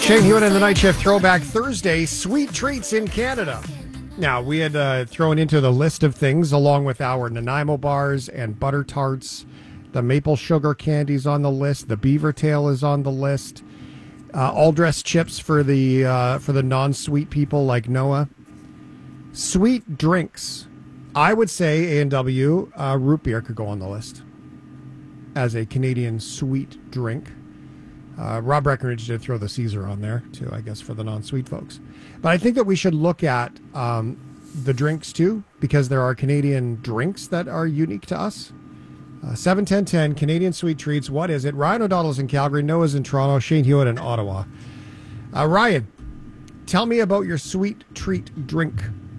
Shane Hewitt and the Night Shift Throwback Thursday, sweet treats in Canada. Now, we had thrown into the list of things, along with our Nanaimo bars and butter tarts, the maple sugar candies on the list, the beaver tail is on the list, all dressed chips for the non-sweet people like Noah. Sweet drinks. I would say A&W root beer could go on the list as a Canadian sweet drink. Rob Breckenridge did throw the Caesar on there, too, I guess, for the non-sweet folks. But I think that we should look at the drinks, too, because there are Canadian drinks that are unique to us. 7-10-10, Canadian sweet treats. What is it? Ryan O'Donnell's in Calgary, Noah's in Toronto, Shane Hewitt in Ottawa. Ryan, tell me about your sweet treat drink.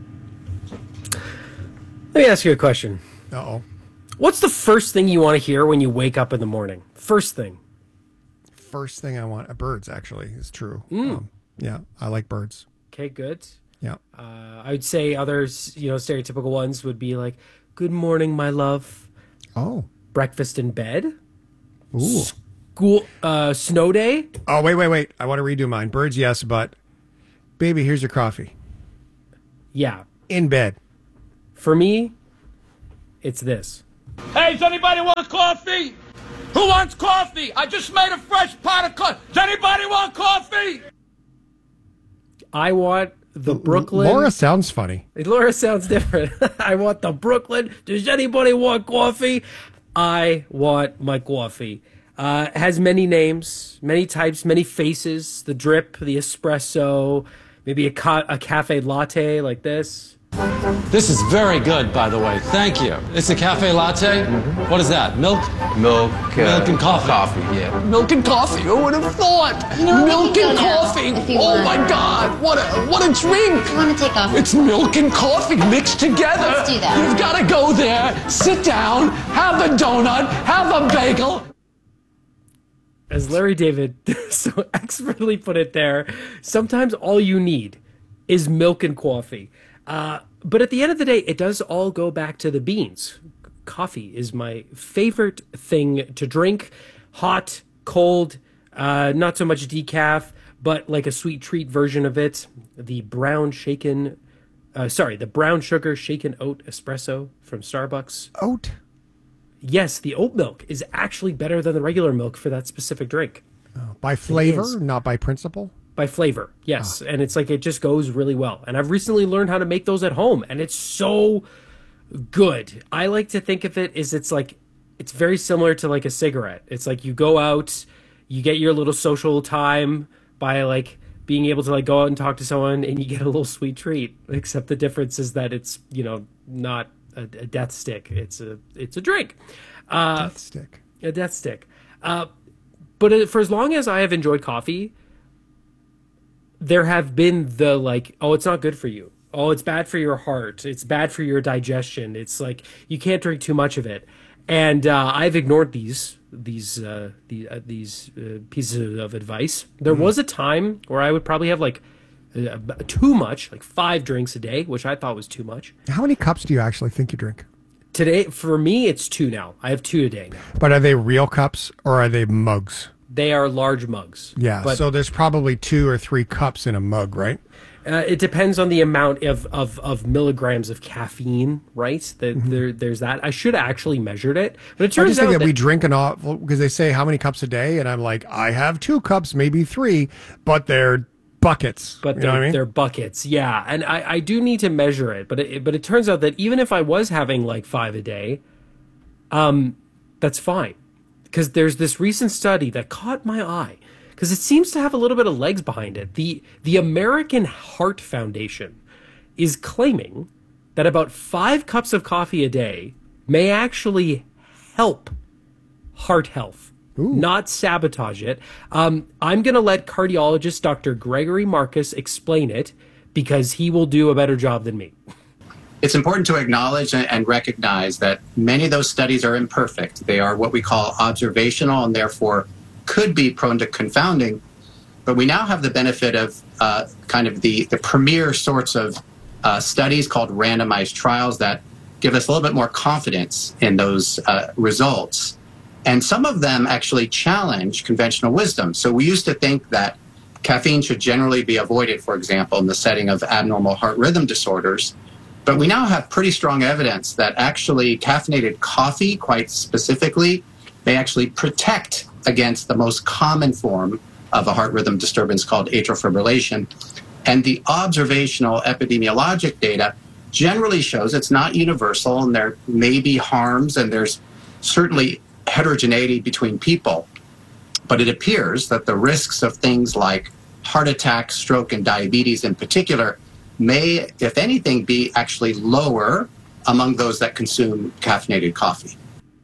Let me ask you a question. Uh-oh. What's the first thing you want to hear when you wake up in the morning? First thing. First thing I want, birds, actually, is true. Yeah, I like birds. Okay, good. Yeah. I would say others, stereotypical ones would be like, good morning, my love. Oh. Breakfast in bed. Ooh. School, snow day. Oh, wait. I want to redo mine. Birds, yes, but baby, here's your coffee. Yeah. In bed. For me, it's this. Hey, does anybody want coffee? Who wants coffee? I just made a fresh pot of coffee. Does anybody want coffee? I want the Brooklyn. Laura sounds funny. Laura sounds different. I want the Brooklyn. Does anybody want coffee? I want my coffee. It has many names, many types, many faces. The drip, the espresso, maybe a cafe latte like this. This is very good, by the way. Thank you. It's a cafe latte? Mm-hmm. What is that? Milk? Milk and coffee. Coffee, yeah. Milk and coffee. Who would have thought? Milk and coffee. Oh my God! What a drink! I want to take off. It's milk and coffee mixed together. Let's do that. You've got to go there, sit down, have a donut, have a bagel. As Larry David so expertly put it there, sometimes all you need is milk and coffee. But at the end of the day, it does all go back to the beans. Coffee is my favorite thing to drink. Hot, cold, not so much decaf, but like a sweet treat version of it. The brown sugar shaken oat espresso from Starbucks. Oat? Yes, the oat milk is actually better than the regular milk for that specific drink. Oh, by flavor, not by principle? By flavor, yes. And it's like it just goes really well. And I've recently learned how to make those at home, and it's so good. I like to think of it as it's very similar to like a cigarette. It's like you go out, you get your little social time by like being able to like go out and talk to someone, and you get a little sweet treat. Except the difference is that it's, not a death stick. It's a drink. Death stick. A death stick. But for as long as I have enjoyed coffee, there have been the like, oh, it's not good for you. Oh, it's bad for your heart. It's bad for your digestion. It's like you can't drink too much of it. And I've ignored these pieces of advice. There was a time where I would probably have like too much, like 5 drinks a day, which I thought was too much. How many cups do you actually think you drink? Today, for me, it's 2 now. I have 2 a day now. But are they real cups or are they mugs? They are large mugs. Yeah, so there's probably 2 or 3 cups in a mug, right? It depends on the amount of milligrams of caffeine, right? There's that. I should have actually measured it, but it turns out I just think that we drink enough, because they say how many cups a day, and I'm like, I have 2 cups, maybe 3, but they're buckets. But you know what I mean? They're buckets, yeah. And I do need to measure it, but it turns out that even if I was having like 5 a day, that's fine. Because there's this recent study that caught my eye, because it seems to have a little bit of legs behind it. The American Heart Foundation is claiming that about 5 cups of coffee a day may actually help heart health, not sabotage it. I'm going to let cardiologist Dr. Gregory Marcus explain it, because he will do a better job than me. It's important to acknowledge and recognize that many of those studies are imperfect. They are what we call observational and therefore could be prone to confounding. But we now have the benefit of kind of the premier sorts of studies called randomized trials that give us a little bit more confidence in those results. And some of them actually challenge conventional wisdom. So we used to think that Caffeine should generally be avoided, for example, in the setting of abnormal heart rhythm disorders. But we now have pretty strong evidence that actually caffeinated coffee, quite specifically, may actually protect against the most common form of a heart rhythm disturbance called atrial fibrillation. And the observational epidemiologic data generally shows it's not universal, and there may be harms, and there's certainly heterogeneity between people. But it appears that the risks of things like heart attack, stroke, and diabetes in particular may, if anything, be actually lower among those that consume caffeinated coffee.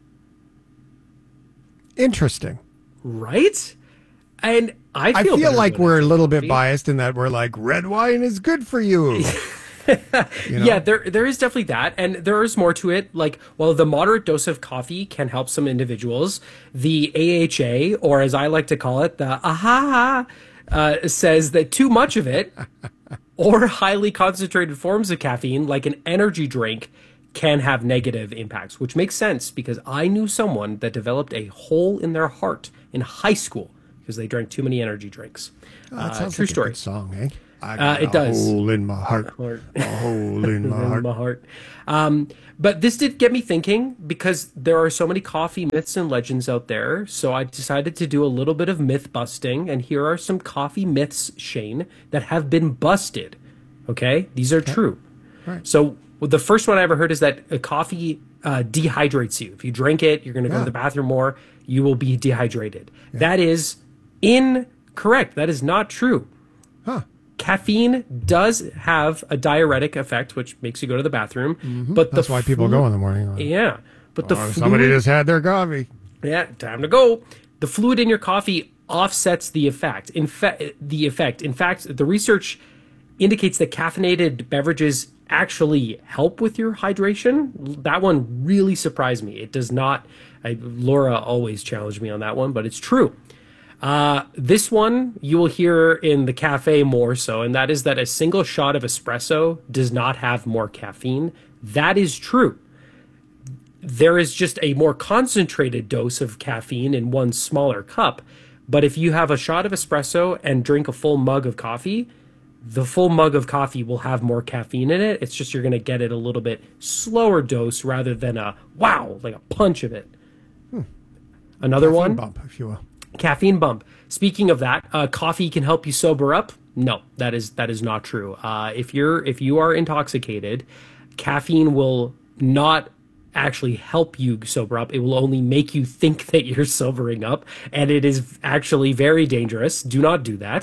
Interesting. Right? And I feel like we're a little bit biased in that we're like, red wine is good for you. Yeah, there is definitely that, and there is more to it. Like, while the moderate dose of coffee can help some individuals, the AHA, or as I like to call it, the says that too much of it, or highly concentrated forms of caffeine, like an energy drink, can have negative impacts, which makes sense because I knew someone that developed a hole in their heart in high school because they drank too many energy drinks. That sounds true like story. A good song, eh? I got it does. A hole in my heart. A hole in my heart. But this did get me thinking because there are so many coffee myths and legends out there. So I decided to do a little bit of myth busting. And here are some coffee myths, Shane, that have been busted. Okay? These are true. Right. So the first one I ever heard is that coffee dehydrates you. If you drink it, you're going to go to the bathroom more. You will be dehydrated. Yeah. That is incorrect. That is not true. Huh. Caffeine does have a diuretic effect, which makes you go to the bathroom. Mm-hmm. But that's why people go in the morning. Yeah, but somebody just had their coffee. Yeah, time to go. The fluid in your coffee offsets the effect. In fact, the research indicates that caffeinated beverages actually help with your hydration. That one really surprised me. It does not. Laura always challenged me on that one, but it's true. This one you will hear in the cafe more so, and that is that a single shot of espresso does not have more caffeine. That is true. There is just a more concentrated dose of caffeine in one smaller cup. But if you have a shot of espresso and drink a full mug of coffee, the full mug of coffee will have more caffeine in it. It's just you're going to get it a little bit slower dose rather than like a punch of it. Another caffeine one? Bump, if you will. Caffeine bump. Speaking of that, coffee can help you sober up. No, that is not true. If you are intoxicated, caffeine will not actually help you sober up. It will only make you think that you're sobering up, and it is actually very dangerous. Do not do that.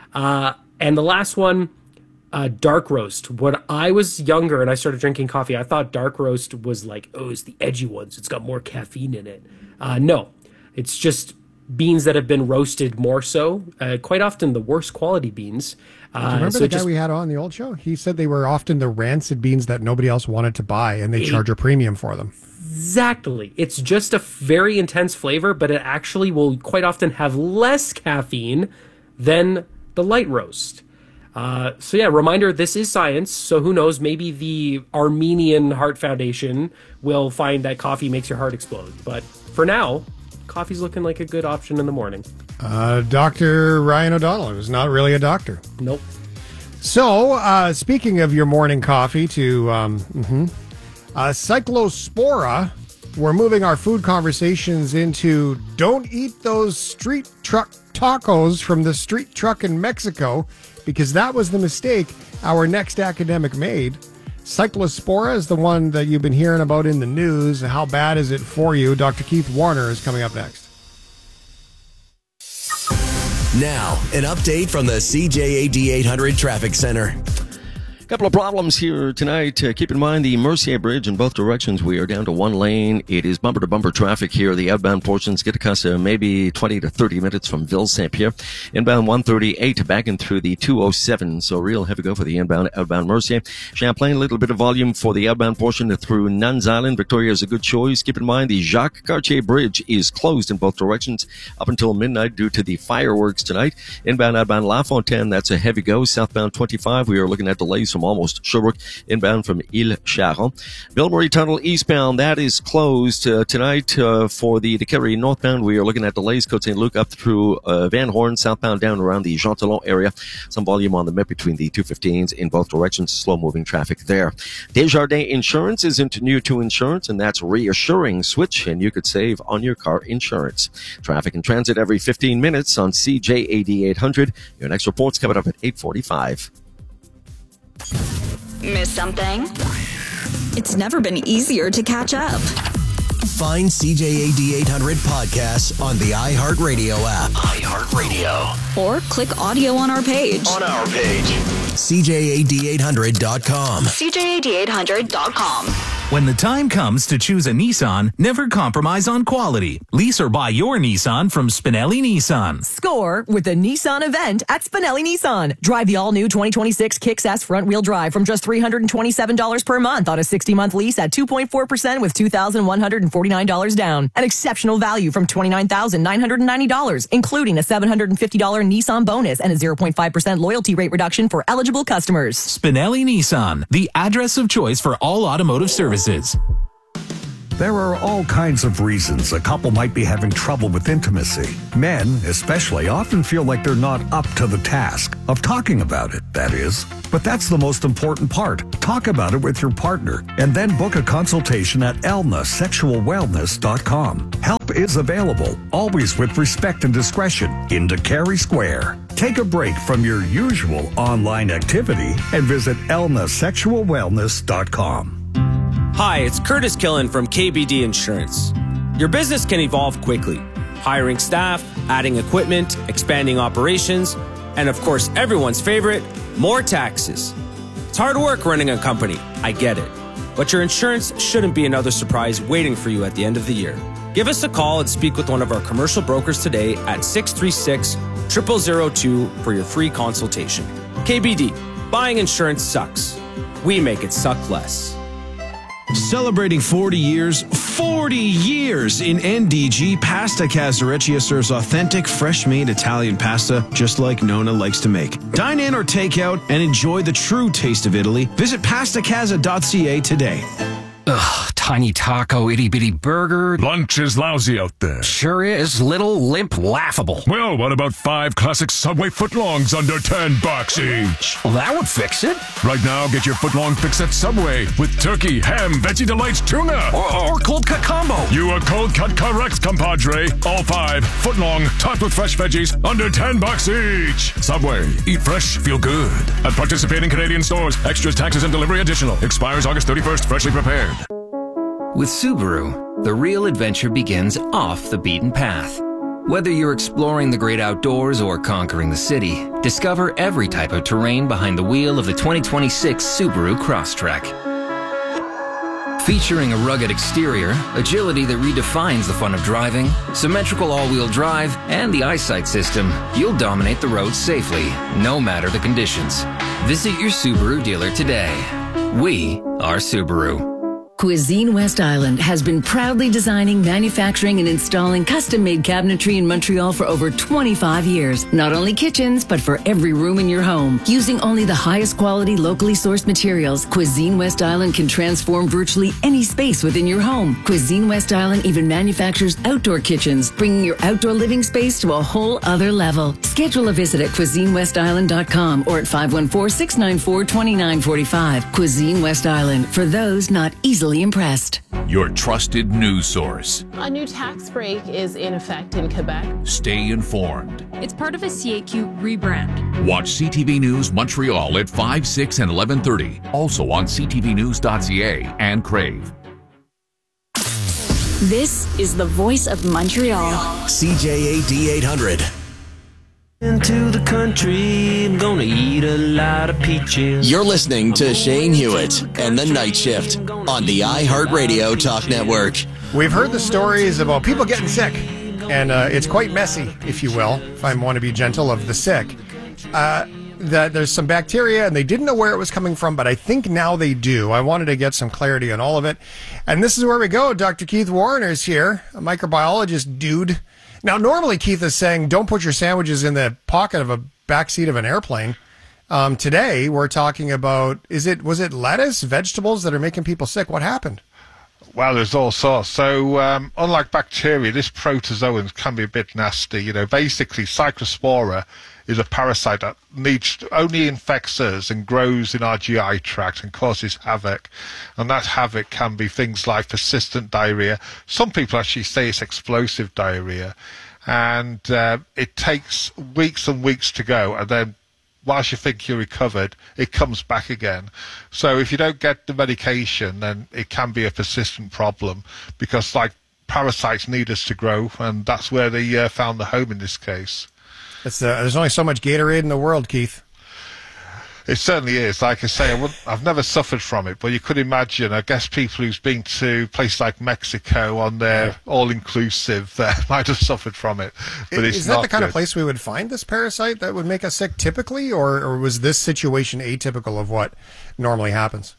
And the last one, dark roast. When I was younger and I started drinking coffee, I thought dark roast was like, it's the edgy ones. It's got more caffeine in it. No, it's just beans that have been roasted more so, quite often the worst quality beans. Do you remember the guy we had on the old show? He said they were often the rancid beans that nobody else wanted to buy, and they charge a premium for them. Exactly. It's just a very intense flavor, but it actually will quite often have less caffeine than the light roast. So yeah, reminder, this is science, so who knows, maybe the Armenian Heart Foundation will find that coffee makes your heart explode. But for now, coffee's looking like a good option in the morning. Dr. Ryan O'Donnell, who's not really a doctor. Nope. So, speaking of your morning coffee to Cyclospora, we're moving our food conversations into don't eat those street truck tacos from the street truck in Mexico, because that was the mistake our next academic made. Cyclospora is the one that you've been hearing about in the news. How bad is it for you? Dr. Keith Warner is coming up next. Now, an update from the CJAD 800 Traffic Center. Couple of problems here tonight. Keep in mind the Mercier Bridge in both directions. We are down to one lane. It is bumper-to-bumper traffic here. The outbound portions get to maybe 20 to 30 minutes from Ville Saint-Pierre. Inbound 138 back in through the 207. So real heavy go for the outbound Mercier. Champlain, a little bit of volume for the outbound portion through Nuns Island. Victoria is a good choice. Keep in mind the Jacques Cartier Bridge is closed in both directions up until midnight due to the fireworks tonight. Inbound, outbound La Fontaine, that's a heavy go. Southbound 25, we are looking at delays from almost Sherbrooke, inbound from Ile Charon. Ville Marie Tunnel eastbound, that is closed tonight for the Decarie northbound. We are looking at delays, Côte St. Luc up through Van Horn, southbound down around the Jean Talon area. Some volume on the map between the 215s in both directions. Slow-moving traffic there. Desjardins Insurance is into new to insurance, and that's reassuring switch, and you could save on your car insurance. Traffic and transit every 15 minutes on CJAD 800. Your next report's coming up at 8:45. Miss something? It's never been easier to catch up. Find CJAD 800 podcasts on the iHeartRadio app. iHeartRadio. Or click audio on our page. CJAD800.com. CJAD800.com. When the time comes to choose a Nissan, never compromise on quality. Lease or buy your Nissan from Spinelli Nissan. Score with the Nissan event at Spinelli Nissan. Drive the all-new 2026 Kicks S front-wheel drive from just $327 per month on a 60-month lease at 2.4% with $2,149 down. An exceptional value from $29,990, including a $750 Nissan bonus and a 0.5% loyalty rate reduction for eligible customers. Spinelli Nissan, the address of choice for all automotive services. There are all kinds of reasons a couple might be having trouble with intimacy. Men, especially, often feel like they're not up to the task of talking about it, that is. But that's the most important part. Talk about it with your partner and then book a consultation at elnasexualwellness.com. Help is available, always with respect and discretion, in Decarie Square. Take a break from your usual online activity and visit elnasexualwellness.com. Hi, it's Curtis Killen from KBD Insurance. Your business can evolve quickly. Hiring staff, adding equipment, expanding operations, and of course, everyone's favorite, more taxes. It's hard work running a company, I get it. But your insurance shouldn't be another surprise waiting for you at the end of the year. Give us a call and speak with one of our commercial brokers today at 636-0002 for your free consultation. KBD, buying insurance sucks. We make it suck less. Celebrating 40 years in NDG, Pasta Casareccia serves authentic, fresh-made Italian pasta just like Nona likes to make. Dine in or take out and enjoy the true taste of Italy. Visit pastacasa.ca today. Ugh, tiny taco, itty-bitty burger. Lunch is lousy out there. Sure is. Little, limp, laughable. Well, what about 5 classic Subway footlongs under $10 each? Well, that would fix it. Right now, get your footlong fix at Subway with turkey, ham, Veggie Delights, tuna. Or cold cut combo. You are cold cut correct, compadre. All 5 footlong, topped with fresh veggies, under $10 each. Subway. Eat fresh, feel good. At participating Canadian stores. Extras, taxes, and delivery additional. Expires August 31st. Freshly prepared. With Subaru, the real adventure begins off the beaten path. Whether you're exploring the great outdoors or conquering the city, discover every type of terrain behind the wheel of the 2026 Subaru Crosstrek. Featuring a rugged exterior, agility that redefines the fun of driving, symmetrical all-wheel drive, and the eyesight system, you'll dominate the road safely, no matter the conditions. Visit your Subaru dealer today. We are Subaru. Cuisine West Island has been proudly designing, manufacturing, and installing custom-made cabinetry in Montreal for over 25 years. Not only kitchens, but for every room in your home. Using only the highest quality, locally sourced materials, Cuisine West Island can transform virtually any space within your home. Cuisine West Island even manufactures outdoor kitchens, bringing your outdoor living space to a whole other level. Schedule a visit at CuisineWestIsland.com or at 514-694-2945. Cuisine West Island, for those not easily impressed. Your trusted news source. A new tax break is in effect in Quebec. Stay informed. It's part of a CAQ rebrand. Watch CTV News Montreal at 5, 6, and 11:30. Also on ctvnews.ca and Crave. This is the voice of Montreal. CJAD 800. Into the country, I'm gonna eat a lot of peaches. You're listening to Shane Hewitt and the Night Shift on the iHeartRadio Talk Network. We've heard the stories about people getting sick, and it's quite messy, if you will, if I want to be gentle, of the sick. That there's some bacteria, and they didn't know where it was coming from, but I think now they do. I wanted to get some clarity on all of it. And this is where we go. Dr. Keith Warrener's here, a microbiologist dude. Now, normally Keith is saying, don't put your sandwiches in the pocket of a backseat of an airplane. Today, we're talking about, was it lettuce, vegetables that are making people sick? What happened? Well, there's all sorts. So, unlike bacteria, this protozoan can be a bit nasty. You know, basically, Cyclospora is a parasite that only infects us and grows in our GI tract and causes havoc. And that havoc can be things like persistent diarrhea. Some people actually say it's explosive diarrhea. And it takes weeks and weeks to go, and then whilst you think you're recovered, it comes back again. So if you don't get the medication, then it can be a persistent problem, because like parasites need us to grow, and that's where they found the home in this case. There's only so much Gatorade in the world, Keith. It certainly is. Like I say, I've never suffered from it, but you could imagine, I guess people who's been to places like Mexico on their all-inclusive might have suffered from it. But Is that the kind of place we would find this parasite that would make us sick typically, or was this situation atypical of what normally happens?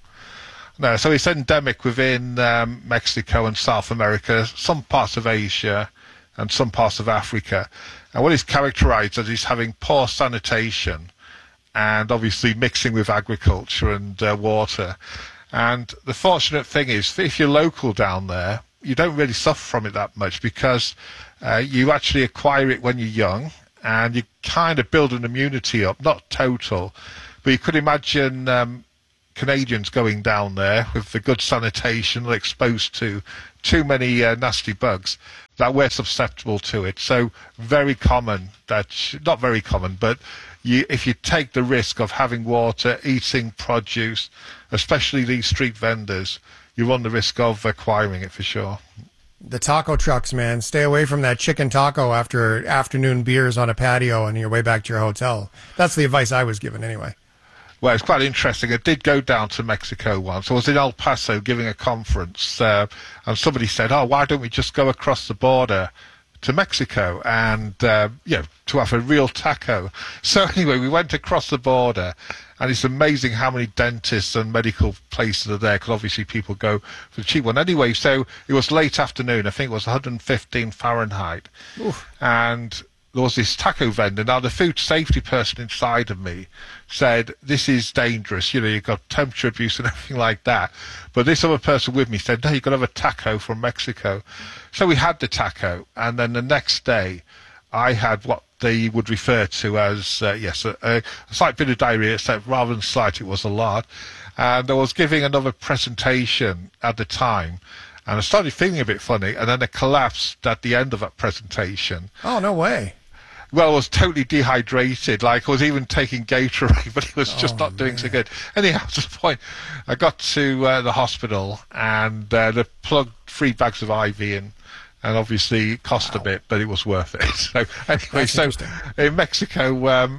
No, so it's endemic within Mexico and South America, some parts of Asia, and some parts of Africa. And what is characterized as is having poor sanitation, and obviously mixing with agriculture and water. And the fortunate thing is, if you're local down there, you don't really suffer from it that much, because you actually acquire it when you're young, and you kind of build an immunity up, not total, but you could imagine Canadians going down there with the good sanitation, they're exposed to too many nasty bugs, that we're susceptible to it. So very common, not very common, but if you take the risk of having water, eating produce, especially these street vendors, you run the risk of acquiring it for sure. The taco trucks, man. Stay away from that chicken taco after afternoon beers on a patio on your way back to your hotel. That's the advice I was given anyway. Well, it's quite interesting. I did go down to Mexico once. I was in El Paso giving a conference, and somebody said, why don't we just go across the border to Mexico and, to have a real taco. So anyway, we went across the border, and it's amazing how many dentists and medical places are there, because obviously people go for the cheap one. Anyway, so it was late afternoon. I think it was 115 Fahrenheit. Oof. And there was this taco vendor. Now, the food safety person inside of me said, this is dangerous. You've got temperature abuse and everything like that. But this other person with me said, no, you've got to have a taco from Mexico. So we had the taco. And then the next day, I had what they would refer to as, a slight bit of diarrhea, except rather than slight, it was a lot. And I was giving another presentation at the time. And I started feeling a bit funny. And then I collapsed at the end of that presentation. Oh, no way. Well, I was totally dehydrated. Like, I was even taking Gatorade, but it was just not doing so good. Anyhow, to the point, I got to the hospital, and they plugged 3 bags of IV in, and obviously it cost a bit, but it was worth it. So anyway, so in Mexico,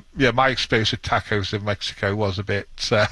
my experience with tacos in Mexico was a bit...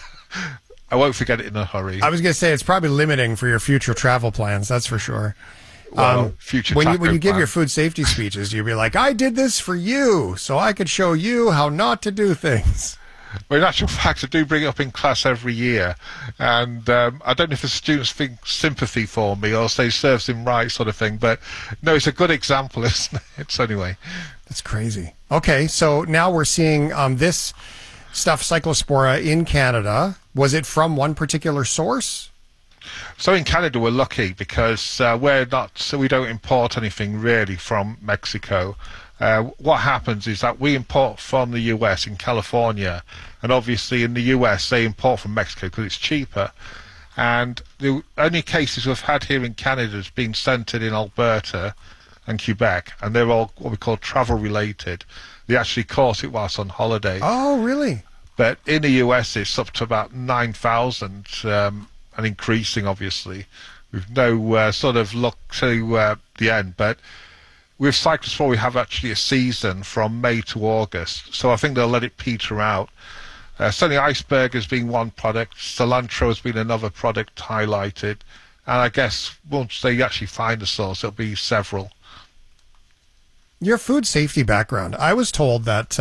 I won't forget it in a hurry. I was going to say, it's probably limiting for your future travel plans, that's for sure. When you give your food safety speeches, you'll be like, I did this for you, so I could show you how not to do things. Well, in actual fact, I do bring it up in class every year, and I don't know if the students think sympathy for me or say serves him right sort of thing, but no, it's a good example, isn't it? So anyway. That's crazy. Okay, so now we're seeing this stuff, Cyclospora, in Canada. Was it from one particular source? So in Canada, we're lucky because we don't import anything really from Mexico. What happens is that we import from the US in California, and obviously in the US they import from Mexico because it's cheaper. And the only cases we've had here in Canada has been centered in Alberta and Quebec, and they're all what we call travel related. They actually caught it whilst on holiday. Oh, really? But in the US it's up to about 9,000. And increasing, obviously, with no sort of luck to the end. But with Cyclospora, we have actually a season from May to August, so I think they'll let it peter out. Certainly, Iceberg has been one product, cilantro has been another product highlighted, and I guess once they actually find the source, there'll be several. Your food safety background, I was told that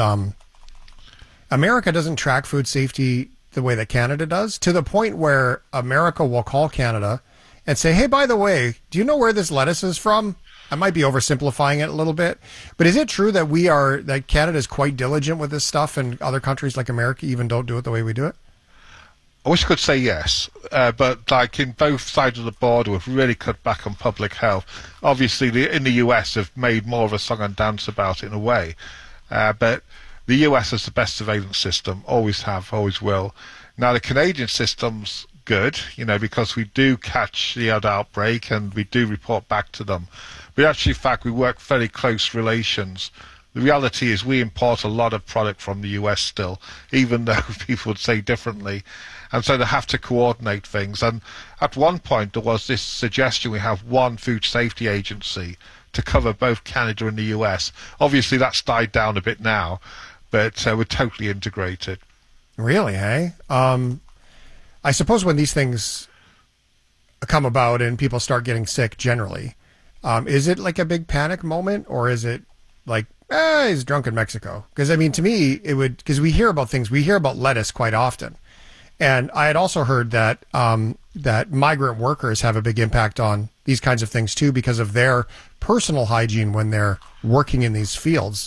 America doesn't track food safety the way that Canada does, to the point where America will call Canada and say, hey, by the way, do you know where this lettuce is from? I might be oversimplifying it a little bit, but is it true that that Canada is quite diligent with this stuff, and other countries like America even don't do it the way we do it? I wish I could say yes, but like in both sides of the border, we've really cut back on public health. Obviously, in the US, have made more of a song and dance about it in a way, but the US has the best surveillance system, always have, always will. Now, the Canadian system's good, because we do catch the odd outbreak and we do report back to them. But actually, in fact, we work very close relations. The reality is we import a lot of product from the US still, even though people would say differently. And so they have to coordinate things. And at one point, there was this suggestion we have one food safety agency to cover both Canada and the US. Obviously, that's died down a bit now, but we're totally integrated. Really, hey? I suppose when these things come about and people start getting sick generally, is it like a big panic moment, or is it like, he's drunk in Mexico? Because, I mean, to me, it would, because we hear about things, we hear about lettuce quite often. And I had also heard that that migrant workers have a big impact on these kinds of things too, because of their personal hygiene when they're working in these fields.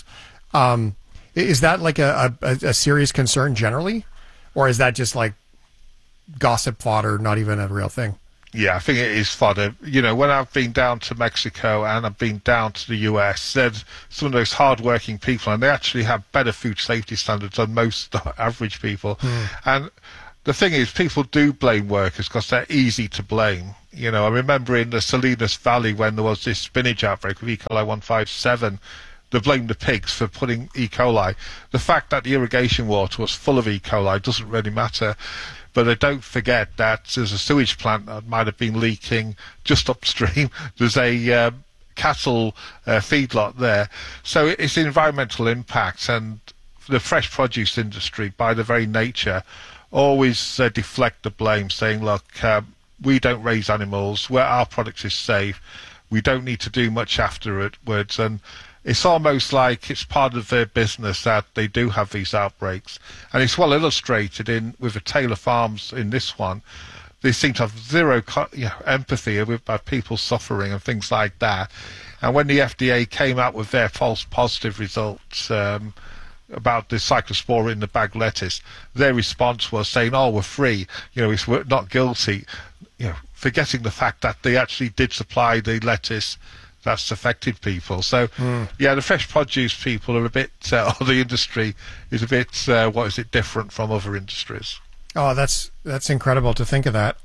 Is that like a serious concern generally, or is that just like gossip fodder, not even a real thing? Yeah, I think it is fodder. When I've been down to Mexico and I've been down to the US, there's some of those hard-working people, and they actually have better food safety standards than most average people. And the thing is, people do blame workers because they're easy to blame. I remember in the Salinas Valley when there was this spinach outbreak with E. coli 157, they blamed the pigs for putting E. coli. The fact that the irrigation water was full of E. coli doesn't really matter. But they don't forget that there's a sewage plant that might have been leaking just upstream. There's a cattle feedlot there. So it's environmental impacts, and the fresh produce industry, by their very nature, always deflect the blame, saying, look, we don't raise animals, our product is safe, we don't need to do much afterwards. And it's almost like it's part of their business that they do have these outbreaks. And it's well illustrated with the Taylor Farms in this one. They seem to have zero empathy about people suffering and things like that. And when the FDA came out with their false positive results about the cyclospora in the bag lettuce, their response was saying, we're free, we're not guilty, forgetting the fact that they actually did supply the lettuce that's affected people. So, the fresh produce people are a bit, or the industry is a bit, different from other industries. Oh, that's incredible to think of that.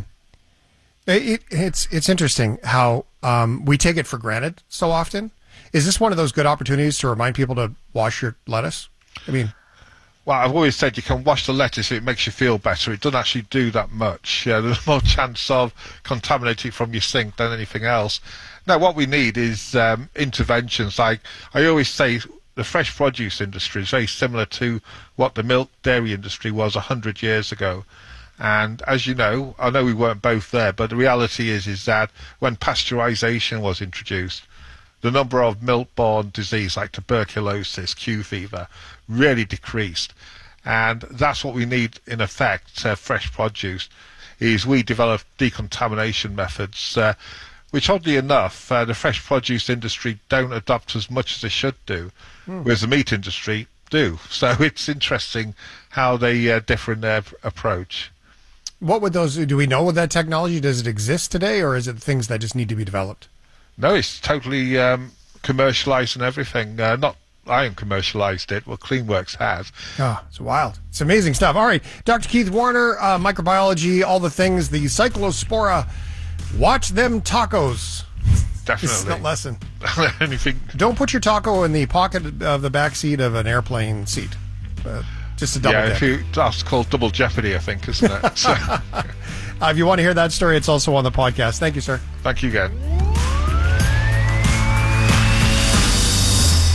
It's interesting how we take it for granted so often. Is this one of those good opportunities to remind people to wash your lettuce? Well, I've always said you can wash the lettuce if it makes you feel better. It doesn't actually do that much. There's more chance of contaminating from your sink than anything else. Now, what we need is interventions. Like I always say, the fresh produce industry is very similar to what the milk dairy industry was 100 years ago. And as you know, I know we weren't both there, but the reality is that when pasteurization was introduced, the number of milk-borne disease like tuberculosis, Q fever, really decreased. And that's what we need, in effect, fresh produce, is we develop decontamination methods, which oddly enough, the fresh produce industry don't adopt as much as they should do, whereas the meat industry do. So it's interesting how they differ in their approach. What would those, do we know what that technology, does it exist today, or is it things that just need to be developed? No, it's totally commercialized and everything. Not I haven't commercialized it. Well, Cleanworks has. Oh, it's wild. It's amazing stuff. All right, Dr. Keith Warner, microbiology, all the things, the Cyclospora. Watch them tacos. Definitely. Lesson. Anything. Don't put your taco in the pocket of the back seat of an airplane seat. Just a double deck. That's called double jeopardy, I think, isn't it? So. If you want to hear that story, it's also on the podcast. Thank you, sir. Thank you again.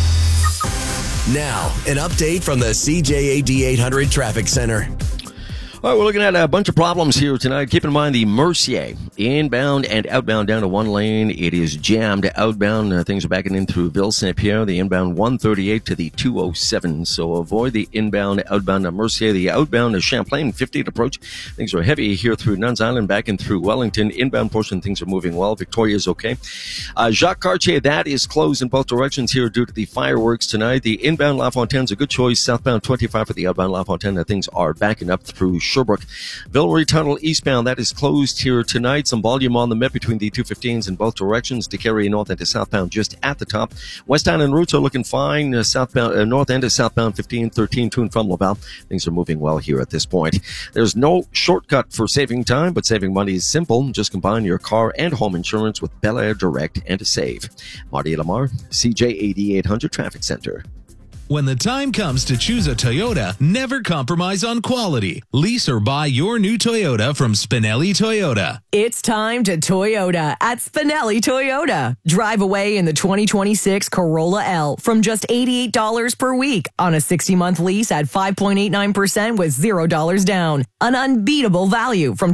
Now, an update from the CJAD 800 Traffic Center. All right, we're looking at a bunch of problems here tonight. Keep in mind the Mercier, inbound and outbound down to one lane. It is jammed outbound. Things are backing in through Ville Saint-Pierre. The inbound 138 to the 207. So avoid the inbound, outbound to Mercier. The outbound to Champlain, 50 at approach. Things are heavy here through Nuns Island, back in through Wellington. Inbound portion, things are moving well. Victoria is okay. Jacques Cartier, that is closed in both directions here due to the fireworks tonight. The inbound La Fontaine's a good choice. Southbound 25 for the outbound La Fontaine. Things are backing up through Sherbrooke. Villeray Tunnel eastbound, that is closed here tonight. Some volume on the Met between the 215s in both directions. To carry north and to southbound just at the top. West Island routes are looking fine. Southbound, north end is southbound 1513 to and from Laval. Things are moving well here at this point. There's no shortcut for saving time, but saving money is simple. Just combine your car and home insurance with Bel Air Direct and save. Marty Lamar, CJAD 800 Traffic Center. When the time comes to choose a Toyota, never compromise on quality. Lease or buy your new Toyota from Spinelli Toyota. It's time to Toyota at Spinelli Toyota. Drive away in the 2026 Corolla L from just $88 per week on a 60-month lease at 5.89% with $0 down. An unbeatable value from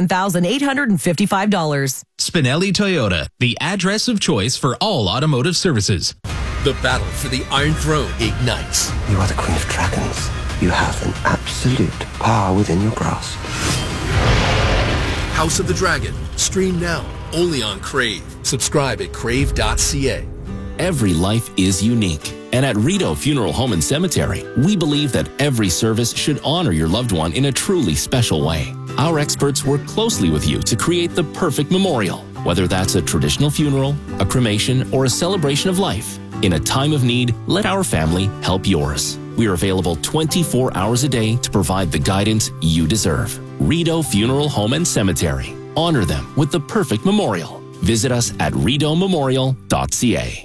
$27,855. Spinelli Toyota, the address of choice for all automotive services. The battle for the Iron Throne ignites. You are the Queen of Dragons. You have an absolute power within your grasp. House of the Dragon. Stream now, only on Crave. Subscribe at crave.ca. Every life is unique. And at Rideau Funeral Home and Cemetery, we believe that every service should honor your loved one in a truly special way. Our experts work closely with you to create the perfect memorial, whether that's a traditional funeral, a cremation, or a celebration of life. In a time of need, let our family help yours. We are available 24 hours a day to provide the guidance you deserve. Rideau Funeral Home and Cemetery. Honor them with the perfect memorial. Visit us at rideaumemorial.ca.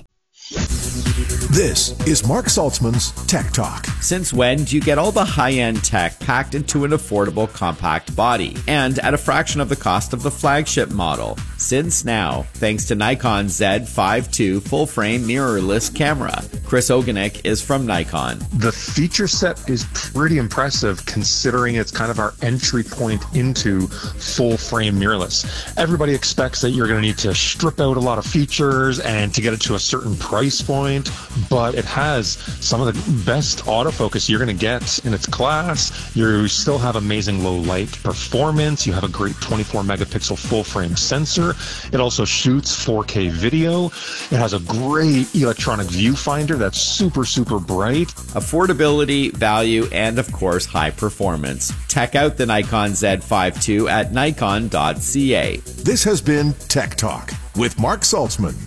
This is Mark Saltzman's Tech Talk. Since when do you get all the high-end tech packed into an affordable compact body and at a fraction of the cost of the flagship model? Since now, thanks to Nikon Z5 II full-frame mirrorless camera. Chris Ogonek is from Nikon. The feature set is pretty impressive considering it's kind of our entry point into full-frame mirrorless. Everybody expects that you're going to need to strip out a lot of features and to get it to a certain price point, but it has some of the best autofocus you're going to get in its class. You still have amazing low light performance. You have a great 24 megapixel full frame sensor. It also shoots 4K video. It has a great electronic viewfinder that's super, super bright. Affordability, value, and of course, high performance. Check out the Nikon Z5 II at nikon.ca. This has been Tech Talk with Mark Saltzman.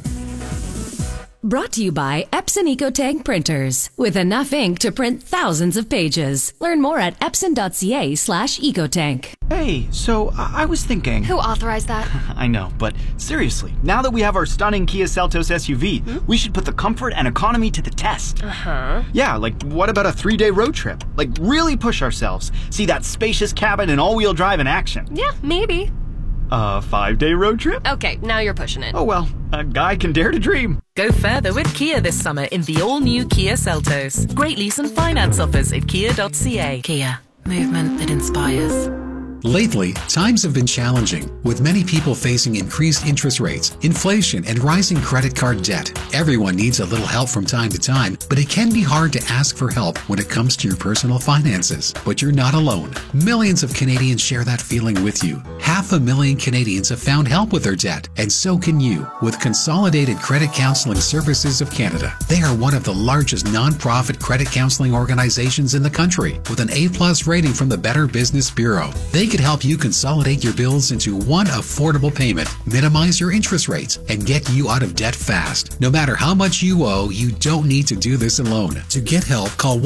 Brought to you by Epson EcoTank printers. With enough ink to print thousands of pages. Learn more at epson.ca/ecotank. Hey, so I was thinking... Who authorized that? I know, but seriously, now that we have our stunning Kia Seltos SUV, we should put the comfort and economy to the test. Uh-huh. Yeah, like what about a 3-day road trip? Like really push ourselves. See that spacious cabin and all-wheel drive in action. Yeah, maybe. A 5-day road trip? Okay, now you're pushing it. Oh well, a guy can dare to dream. Go further with Kia this summer in the all-new Kia Seltos. Great lease and finance offers at kia.ca. Kia, movement that inspires. Lately, times have been challenging, with many people facing increased interest rates, inflation, and rising credit card debt. Everyone needs a little help from time to time, but it can be hard to ask for help when it comes to your personal finances. But you're not alone. Millions of Canadians share that feeling with you. 500,000 Canadians have found help with their debt, and so can you with Consolidated Credit Counseling Services of Canada. They are one of the largest non-profit credit counseling organizations in the country, with an A+ rating from the Better Business Bureau. They could help you consolidate your bills into one affordable payment, minimize your interest rates, and get you out of debt fast. No matter how much you owe, you don't need to do this alone. To get help, call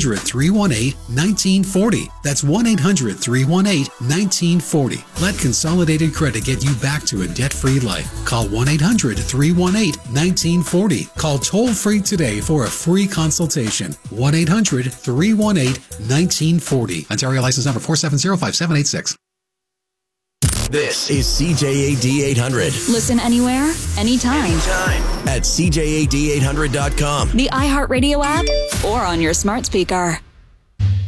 1-800-318-1940. That's 1-800-318-1940. Let Consolidated Credit get you back to a debt-free life. Call 1-800-318-1940. Call toll-free today for a free consultation. 1-800-318-1940. Ontario license number 4705786. This is CJAD 800. Listen anywhere, anytime. At CJAD800.com. The iHeartRadio app or on your smart speaker.